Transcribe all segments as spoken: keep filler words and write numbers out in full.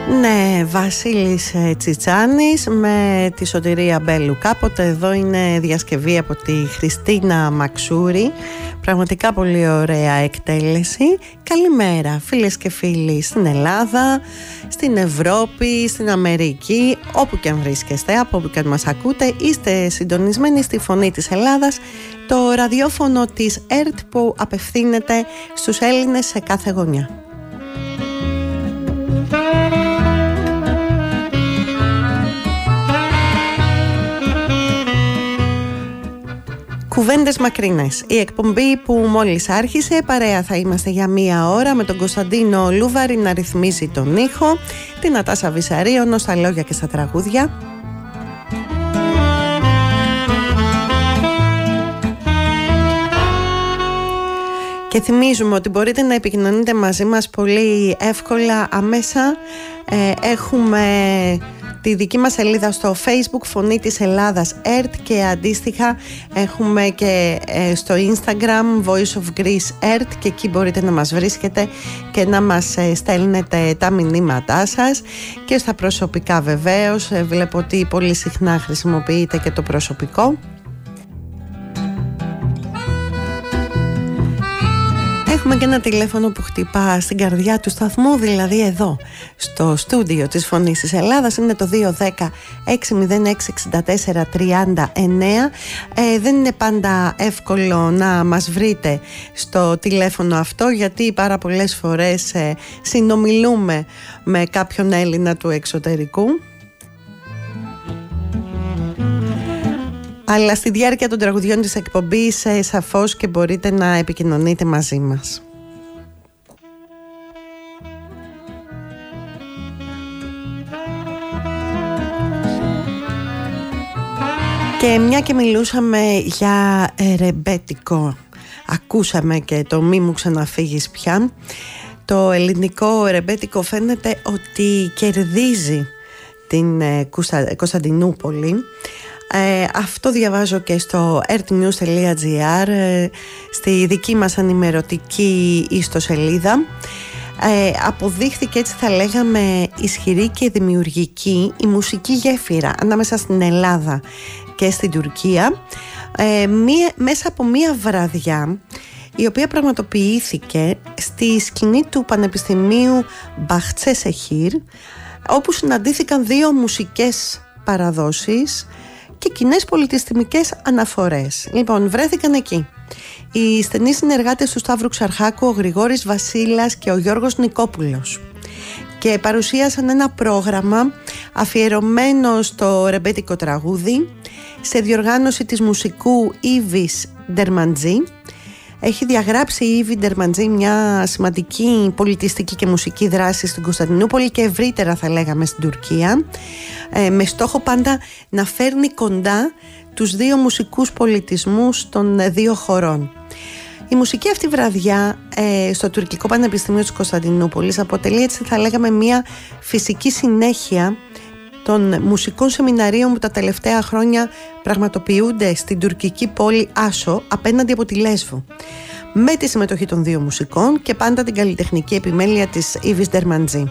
Ναι, Βασίλης Τσιτσάνης με τη Σωτηρία Μπέλου. Κάποτε εδώ είναι διασκευή από τη Χριστίνα Μαξούρη. Πραγματικά πολύ ωραία εκτέλεση. Καλημέρα φίλες και φίλοι στην Ελλάδα, στην Ευρώπη, στην Αμερική, όπου και αν βρίσκεστε, από όπου και αν μας ακούτε. Είστε συντονισμένοι στη Φωνή της Ελλάδας, το ραδιόφωνο της ΕΡΤ που απευθύνεται στους Έλληνες σε κάθε γωνιά. Κουβέντες μακρινές. Η εκπομπή που μόλις άρχισε, παρέα θα είμαστε για μία ώρα με τον Κωνσταντίνο Λούβαρη να ρυθμίσει τον ήχο, την Νατάσα Βυσαρίωνο στα λόγια και στα τραγούδια. Και θυμίζουμε ότι μπορείτε να επικοινωνείτε μαζί μας πολύ εύκολα αμέσα. Ε, έχουμε τη δική μας σελίδα στο Facebook, Φωνή της Ελλάδας ΕΡΤ, και αντίστοιχα έχουμε και ε, στο Instagram Voice of Greece ΕΡΤ, και εκεί μπορείτε να μας βρίσκετε και να μας ε, στέλνετε τα μηνύματά σας, και στα προσωπικά βεβαίως. Ε, βλέπω ότι πολύ συχνά χρησιμοποιείτε και το προσωπικό. Έχουμε και ένα τηλέφωνο που χτυπά στην καρδιά του σταθμού, δηλαδή εδώ στο στούντιο της Φωνής της Ελλάδας. Είναι το δύο ένα μηδέν έξι μηδέν έξι εξήντα τέσσερα τριάντα εννέα. ε, Δεν είναι πάντα εύκολο να μας βρείτε στο τηλέφωνο αυτό, γιατί πάρα πολλές φορές ε, συνομιλούμε με κάποιον Έλληνα του εξωτερικού. Αλλά στη διάρκεια των τραγουδιών της εκπομπής ε, σαφώς και μπορείτε να επικοινωνείτε μαζί μας. Και μια και μιλούσαμε για ε, ρεμπέτικο, ακούσαμε και το «Μη μου ξαναφύγεις πια», το ελληνικό ρεμπέτικο φαίνεται ότι κερδίζει την ε, Κωνσταντινούπολη. Ε, αυτό διαβάζω και στο ertnews τελεία gr, ε, στη δική μας ενημερωτική ιστοσελίδα. Ε, αποδείχθηκε, έτσι θα λέγαμε, ισχυρή και δημιουργική η μουσική γέφυρα ανάμεσα στην Ελλάδα και στην Τουρκία, ε, μία, μέσα από μία βραδιά η οποία πραγματοποιήθηκε στη σκηνή του Πανεπιστημίου Μπαχτσέσεχήρ, όπου συναντήθηκαν δύο μουσικές παραδόσεις και κοινές πολιτιστικές αναφορές. Λοιπόν, βρέθηκαν εκεί οι στενοί συνεργάτες του Σταύρου Ξαρχάκου, ο Γρηγόρης Βασίλας και ο Γιώργος Νικόπουλος, και παρουσίασαν ένα πρόγραμμα αφιερωμένο στο ρεμπέτικο τραγούδι σε διοργάνωση της μουσικού Ήβης Ντερμαντζή. Έχει διαγράψει η Ήβη Ντερμαντζή μια σημαντική πολιτιστική και μουσική δράση στην Κωνσταντινούπολη και ευρύτερα θα λέγαμε στην Τουρκία, ε, με στόχο πάντα να φέρνει κοντά τους δύο μουσικούς πολιτισμούς των δύο χωρών. Η μουσική αυτή βραδιά ε, στο Τουρκικό Πανεπιστήμιο της Κωνσταντινούπολης αποτελεί, έτσι θα λέγαμε, μια φυσική συνέχεια των μουσικών σεμιναρίων που τα τελευταία χρόνια πραγματοποιούνται στην τουρκική πόλη Άσο απέναντι από τη Λέσβο, με τη συμμετοχή των δύο μουσικών και πάντα την καλλιτεχνική επιμέλεια της Ήβης Ντερμαντζή.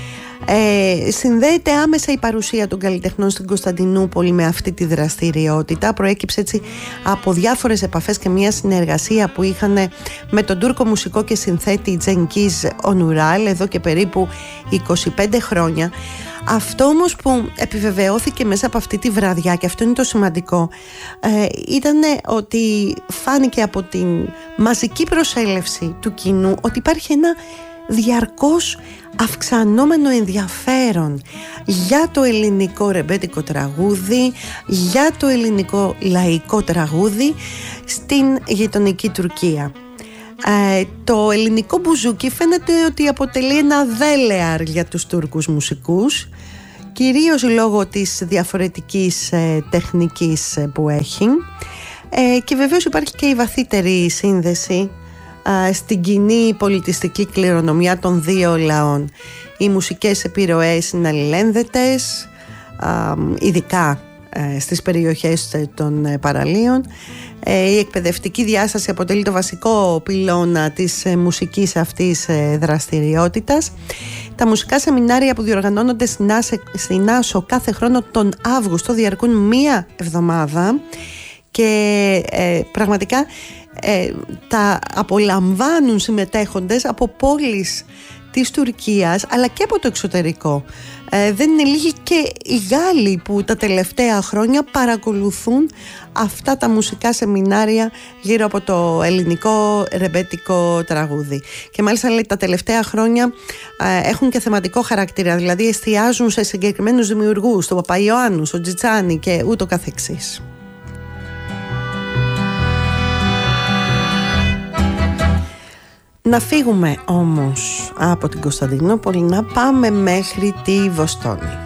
Ε, συνδέεται άμεσα η παρουσία των καλλιτεχνών στην Κωνσταντινούπολη με αυτή τη δραστηριότητα. Προέκυψε έτσι από διάφορες επαφές και μια συνεργασία που είχαν με τον Τούρκο μουσικό και συνθέτη Τζενγκίζ Ονουράλ εδώ και περίπου είκοσι πέντε χρόνια. Αυτό όμως που επιβεβαιώθηκε μέσα από αυτή τη βραδιά, και αυτό είναι το σημαντικό, ε, ήταν ότι φάνηκε από την μαζική προσέλευση του κοινού ότι υπάρχει ένα διαρκώς αυξανόμενο ενδιαφέρον για το ελληνικό ρεμπέτικο τραγούδι, για το ελληνικό λαϊκό τραγούδι στην γειτονική Τουρκία. Ε, το ελληνικό μπουζούκι φαίνεται ότι αποτελεί ένα δέλεαρ για τους Τούρκους μουσικούς, κυρίως λόγω της διαφορετικής ε, τεχνικής ε, που έχει, ε, και βεβαίως υπάρχει και η βαθύτερη σύνδεση ε, στην κοινή πολιτιστική κληρονομιά των δύο λαών. Οι μουσικές επιρροές είναι αλληλένδετες, ε, ειδικά ε, στις περιοχές των ε, παραλίων. Η εκπαιδευτική διάσταση αποτελεί το βασικό πυλώνα της μουσικής αυτής δραστηριότητας. Τα μουσικά σεμινάρια που διοργανώνονται στην Άσο κάθε χρόνο τον Αύγουστο διαρκούν μία εβδομάδα και ε, πραγματικά ε, τα απολαμβάνουν συμμετέχοντες από πόλεις της Τουρκίας αλλά και από το εξωτερικό. Ε, δεν είναι λίγοι και οι Γάλλοι που τα τελευταία χρόνια παρακολουθούν αυτά τα μουσικά σεμινάρια γύρω από το ελληνικό ρεμπέτικο τραγούδι. Και μάλιστα λέει, τα τελευταία χρόνια ε, έχουν και θεματικό χαρακτήρα, δηλαδή εστιάζουν σε συγκεκριμένους δημιουργούς, τον Παπαϊωάννου, τον Τζιτσάνι και ούτω καθεξής. Να φύγουμε όμως από την Κωνσταντινούπολη, να πάμε μέχρι τη Βοστόνη.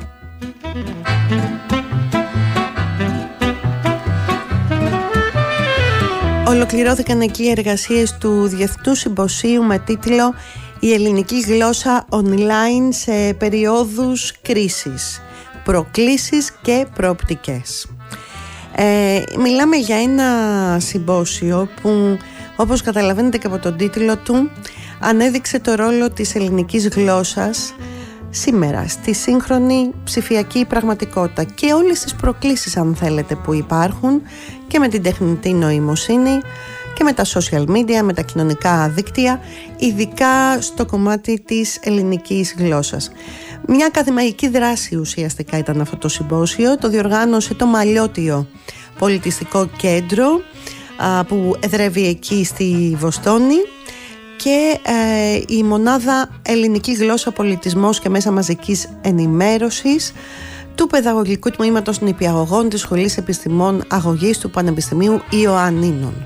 Ολοκληρώθηκαν εκεί οι εργασίες του Διεθνούς Συμποσίου με τίτλο «Η ελληνική γλώσσα online σε περιόδους κρίσης, προκλήσεις και προοπτικές». Ε, μιλάμε για ένα συμπόσιο που, όπως καταλαβαίνετε και από τον τίτλο του, ανέδειξε το ρόλο της ελληνικής γλώσσας σήμερα στη σύγχρονη ψηφιακή πραγματικότητα και όλες τις προκλήσεις, αν θέλετε, που υπάρχουν και με την τεχνητή νοημοσύνη και με τα social media, με τα κοινωνικά δίκτυα, ειδικά στο κομμάτι της ελληνικής γλώσσας. Μια ακαδημαϊκή δράση ουσιαστικά ήταν αυτό το συμπόσιο. Το διοργάνωσε το Μαλλιώτιο Πολιτιστικό Κέντρο που εδρεύει εκεί στη Βοστόνη και ε, η Μονάδα Ελληνική Γλώσσα, Πολιτισμός και Μέσα Μαζικής Ενημέρωσης του Παιδαγωγικού Τμήματος Νηπιαγωγών της Σχολής Επιστημών Αγωγής του Πανεπιστημίου Ιωαννίνων.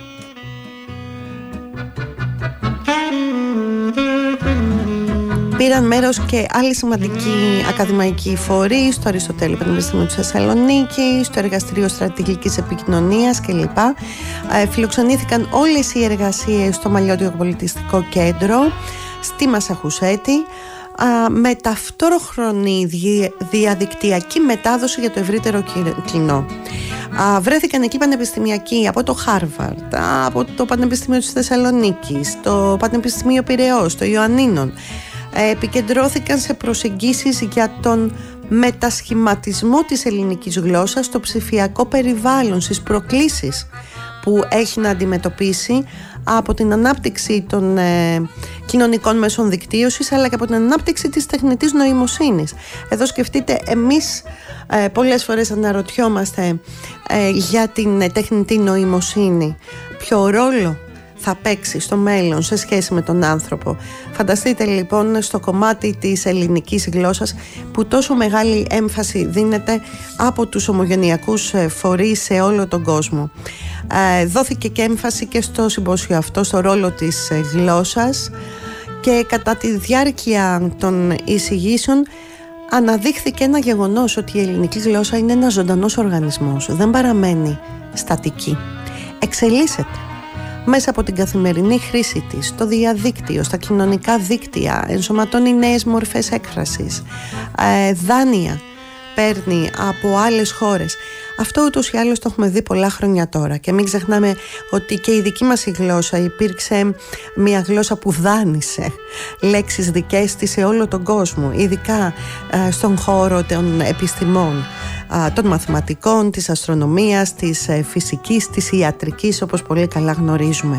Πήραν μέρος και άλλοι σημαντικοί ακαδημαϊκοί φορείς, το Αριστοτέλειο Πανεπιστήμιο της Θεσσαλονίκης, το Εργαστήριο Στρατηγικής Επικοινωνίας κλπ. Ε, φιλοξενήθηκαν όλες οι εργασίες στο Μαλλιώτιο Πολιτιστικό Κέντρο στη Μασαχουσέτη, α, με ταυτόχρονη διαδικτυακή μετάδοση για το ευρύτερο κοινό. Α, βρέθηκαν εκεί πανεπιστημιακοί από το Χάρβαρντ, από το Πανεπιστήμιο της Θεσσαλονίκης, το Πανεπιστήμιο Πειραιώς, το Ιωαννίνων. Επικεντρώθηκαν σε προσεγγίσεις για τον μετασχηματισμό της ελληνικής γλώσσας στο ψηφιακό περιβάλλον, στις προκλήσεις που έχει να αντιμετωπίσει από την ανάπτυξη των ε, κοινωνικών μέσων δικτύωσης αλλά και από την ανάπτυξη της τεχνητής νοημοσύνης. Εδώ σκεφτείτε, εμείς ε, πολλές φορές αναρωτιόμαστε ε, για την ε, τεχνητή νοημοσύνη, ποιο ρόλο θα παίξει στο μέλλον σε σχέση με τον άνθρωπο. Φανταστείτε λοιπόν στο κομμάτι της ελληνικής γλώσσας που τόσο μεγάλη έμφαση δίνεται από τους ομογενειακούς φορείς σε όλο τον κόσμο. Ε, δόθηκε και έμφαση και στο συμπόσιο αυτό στο ρόλο της γλώσσας και κατά τη διάρκεια των εισηγήσεων αναδείχθηκε ένα γεγονός, ότι η ελληνική γλώσσα είναι ένας ζωντανός οργανισμός, δεν παραμένει στατική, εξελίσσεται μέσα από την καθημερινή χρήση της, στο διαδίκτυο, στα κοινωνικά δίκτυα, ενσωματώνει νέες μορφές έκφρασης, ε, δάνεια παίρνει από άλλες χώρες. Αυτό ούτως ή άλλως το έχουμε δει πολλά χρόνια τώρα και μην ξεχνάμε ότι και η δική μας η γλώσσα υπήρξε μια γλώσσα που δάνεισε λέξεις δικές της σε όλο τον κόσμο, ειδικά ε, στον χώρο των επιστημών, των μαθηματικών, της αστρονομίας, της φυσικής, της ιατρικής, όπως πολύ καλά γνωρίζουμε.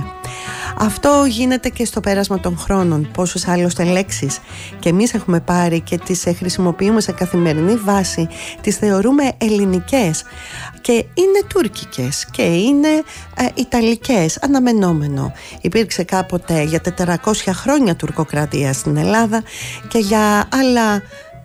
Αυτό γίνεται και στο πέρασμα των χρόνων. Πόσες άλλωστε λέξεις και εμείς έχουμε πάρει και τις χρησιμοποιούμε σε καθημερινή βάση, τις θεωρούμε ελληνικές και είναι τουρκικές και είναι ε, ιταλικές, αναμενόμενο. Υπήρξε κάποτε για τετρακόσια χρόνια τουρκοκρατία στην Ελλάδα και για άλλα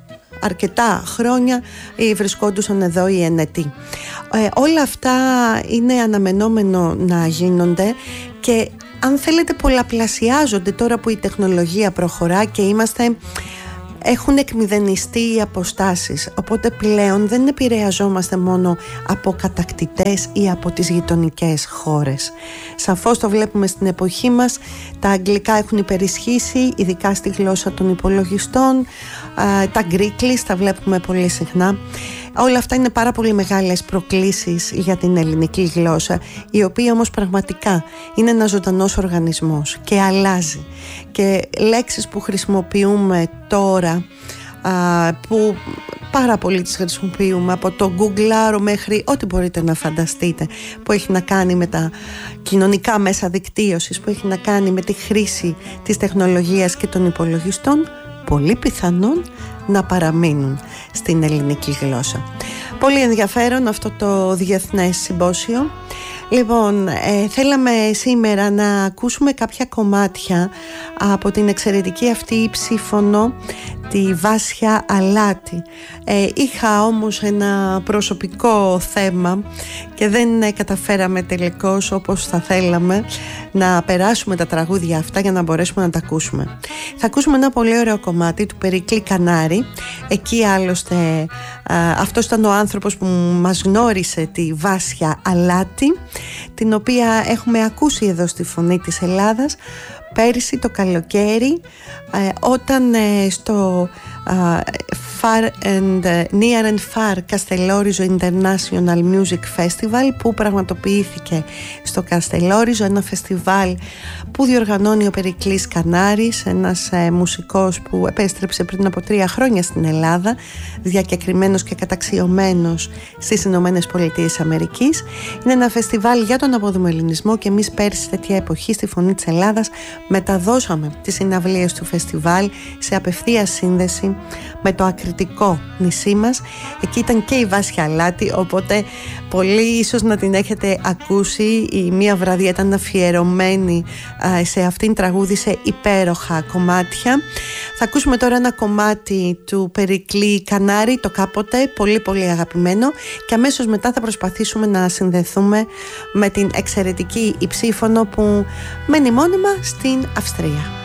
αρκετά χρόνια βρισκόντουσαν εδώ οι Ενετοί. Ε, όλα αυτά είναι αναμενόμενο να γίνονται και αν θέλετε πολλαπλασιάζονται τώρα που η τεχνολογία προχωρά και είμαστε, έχουν εκμηδενιστεί οι αποστάσεις, οπότε πλέον δεν επηρεαζόμαστε μόνο από κατακτητές ή από τις γειτονικές χώρες. Σαφώς το βλέπουμε στην εποχή μας, τα αγγλικά έχουν υπερισχύσει, ειδικά στη γλώσσα των υπολογιστών, τα γκρίκλις τα βλέπουμε πολύ συχνά. Όλα αυτά είναι πάρα πολύ μεγάλες προκλήσεις για την ελληνική γλώσσα, η οποία όμως πραγματικά είναι ένας ζωντανός οργανισμός και αλλάζει, και λέξεις που χρησιμοποιούμε τώρα, που πάρα πολύ τις χρησιμοποιούμε, από το γκουγκλάρο μέχρι ό,τι μπορείτε να φανταστείτε, που έχει να κάνει με τα κοινωνικά μέσα δικτύωσης, που έχει να κάνει με τη χρήση της τεχνολογίας και των υπολογιστών, πολύ πιθανόν να παραμείνουν στην ελληνική γλώσσα. Πολύ ενδιαφέρον αυτό το διεθνές συμπόσιο. Λοιπόν, ε, θέλαμε σήμερα να ακούσουμε κάποια κομμάτια από την εξαιρετική αυτή ψήφωνο, τη Βάσια Αλάτη. Ε, είχα όμως ένα προσωπικό θέμα και δεν ε, καταφέραμε τελικώς, όπως θα θέλαμε, να περάσουμε τα τραγούδια αυτά για να μπορέσουμε να τα ακούσουμε. Θα ακούσουμε ένα πολύ ωραίο κομμάτι του Περικλή Κανάρη. Εκεί άλλωστε α, αυτός ήταν ο άνθρωπος που μας γνώρισε τη Βάσια Αλάτη, την οποία έχουμε ακούσει εδώ στη Φωνή της Ελλάδας πέρυσι το καλοκαίρι, ε, όταν ε, στο uh, Far and, uh, Near and Far Castellorizo International Music Festival, που πραγματοποιήθηκε στο Castellorizo, ένα φεστιβάλ που διοργανώνει ο Περικλής Κανάρης, ένας ε, μουσικός που επέστρεψε πριν από τρία χρόνια στην Ελλάδα, διακεκριμένος και καταξιωμένος στις Ηνωμένες Πολιτείες Αμερικής. Είναι ένα φεστιβάλ για τον αποδημοελληνισμό και εμείς πέρσι τέτοια εποχή στη Φωνή της Ελλάδας μεταδώσαμε τις συναυλίες του φεστιβάλ σε απευθείας σύνδεση με το ακριτικό νησί μας. Εκεί ήταν και η Βάσια Αλάτη, οπότε πολλοί ίσως να την έχετε ακούσει. Η μία βραδιά ήταν αφιερωμένη α, σε αυτήν, τραγούδισε υπέροχα κομμάτια. Θα ακούσουμε τώρα ένα κομμάτι του Περικλή Κανάρη, το Κάποτε, πολύ πολύ αγαπημένο, και αμέσως μετά θα προσπαθήσουμε να συνδεθούμε με την εξαιρετική Υψήφωνο που μένει μόνιμα στην Αυστρία.